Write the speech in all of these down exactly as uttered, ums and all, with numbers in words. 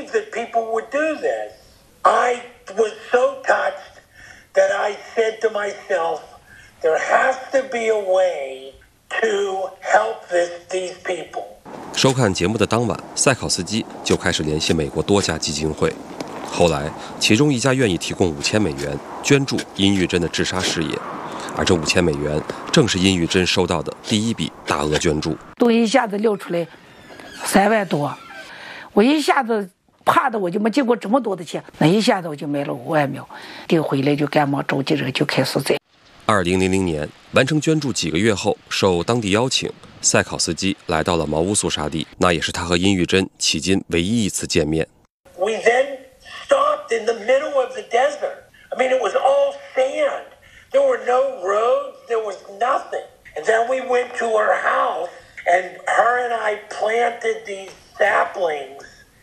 believe that people would do this. I was so touched that I said to myself, there has to be a way to help this, these people. 收看节目的当晚，塞考斯基就开始联系美国多家基金会。后来，其中一家愿意提供五千美元捐助殷玉珍的治沙事业，而这五千美元正是殷玉珍收到的第一笔大额捐助。 都一下子流出来三万多，我一下子怕的我就没见过这么多的钱，那一下子我就买了五万苗，订回来就赶忙召集人就开始在。 二零零零年完成捐助几个月后，受当地邀请，塞考斯基来到了毛乌素沙地，那也是他和殷玉珍迄今唯一一次见面。 We then stopped in the middle of the desert. I mean, it was all sand. There were no roads. There was nothing. And then we went to her house, and her and I planted these saplings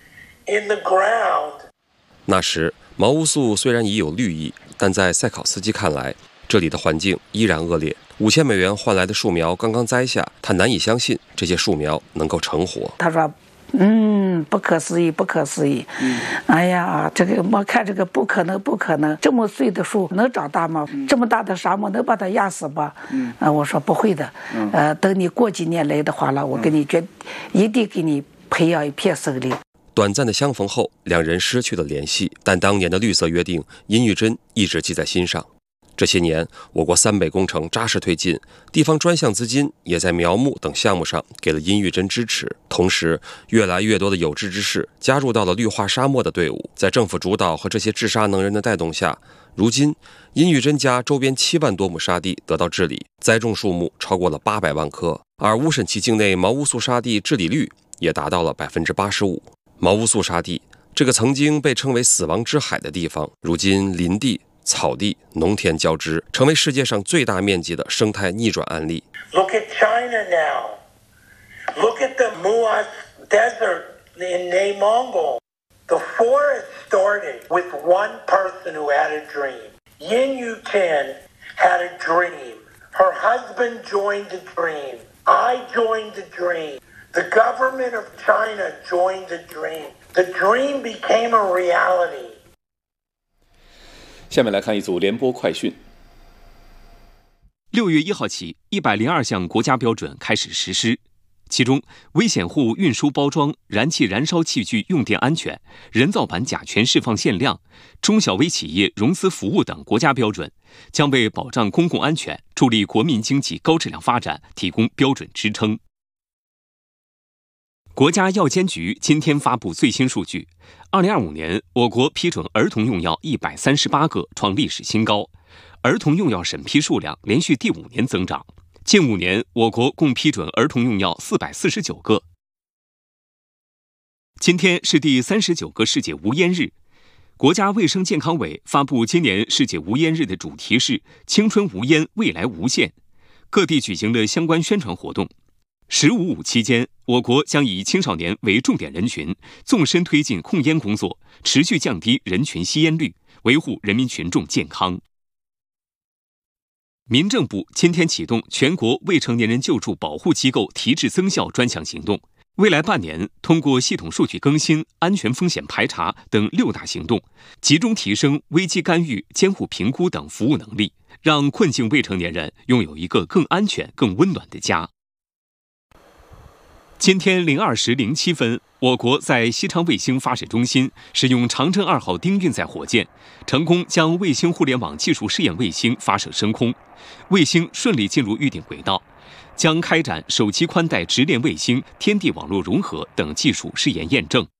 in the ground. 那时，毛乌素虽然已有绿意，但在塞考斯基看来，这里的环境依然恶劣。五千美元换来的树苗刚刚栽下，他难以相信这些树苗能够成活。 他说：“嗯，不可思议，不可思议。嗯，哎呀，这个我看这个不可能，不可能，这么碎的树能长大吗？嗯、这么大的沙漠能把它压死吗？嗯，啊，我说不会的。嗯，呃，等你过几年来的话了，我给你决，一定给你培养一片森林。” 短暂的相逢后，两人失去了联系，但当年的绿色约定，殷玉珍一直记在心上。这些年，我国三北工程扎实推进，地方专项资金也在苗木等项目上给了殷玉珍支持。同时，越来越多的有志之士加入到了绿化沙漠的队伍。在政府主导和这些治沙能人的带动下，如今殷玉珍家周边七万多亩沙地得到治理，栽种树木超过了八百万棵，而乌审旗境内毛乌素沙地治理率也达到了百分之八十五。毛乌素沙地这个曾经被称为死亡之海的地方，如今林地、草地、农田交织，成为世界上最大面积的生态逆转案例。 Look at China now. Look at the Muas Desert in内蒙古. The forest started with one person who had a dream. Yin Yu-tin had a dream. Her husband joined the dream. I joined the dream. The government of China joined the dream. The dream became a reality. 下面来看一组联播快讯。 六月一号起，一百零二项国家标准开始实施，其中危险户运输包装、燃气燃烧器具用电安全、人造板甲醛释放限量、中小微企业融资服务等国家标准，将为保障公共安全、助力国民经济高质量发展提供标准支撑。国家药监局今天发布最新数据，二零二五年我国批准儿童用药一百三十八个，创历史新高，儿童用药审批数量连续第五年增长。近五年，我国共批准儿童用药四百四十九个。今天是第三十九个世界无烟日，国家卫生健康委发布今年世界无烟日的主题是“青春无烟，未来无限”，各地举行了相关宣传活动。十五五期间，我国将以青少年为重点人群，纵深推进控烟工作，持续降低人群吸烟率，维护人民群众健康。民政部今天启动全国未成年人救助保护机构提质增效专项行动，未来半年，通过系统数据更新、安全风险排查等六大行动，集中提升危机干预、监护评估等服务能力，让困境未成年人拥有一个更安全、更温暖的家。今天零二时零七分，我国在西昌卫星发射中心使用长征二号丁运载火箭，成功将卫星互联网技术试验卫星发射升空，卫星顺利进入预定轨道，将开展手机宽带直连卫星天地网络融合等技术试验验证。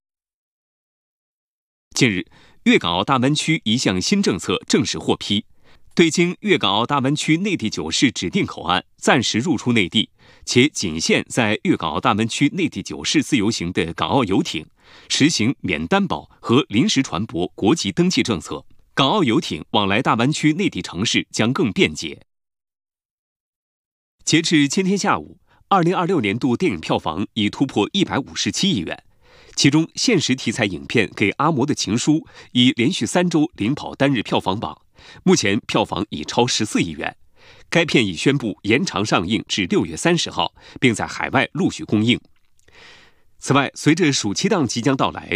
近日，粤港澳大湾区一项新政策正式获批，对经粤港澳大湾区内地九市指定口岸暂时入出内地，且仅限在粤港澳大湾区内地九市自由行的港澳游艇，实行免担保和临时船舶国籍登记政策，港澳游艇往来大湾区内地城市将更便捷。截至今天下午，二零二六年度电影票房已突破一百五十七亿元，其中现实题材影片《给阿嬷的情书》已连续三周领跑单日票房榜，目前票房已超十四亿元。该片已宣布延长上映至六月三十号，并在海外陆续公映。此外，随着暑期档即将到来，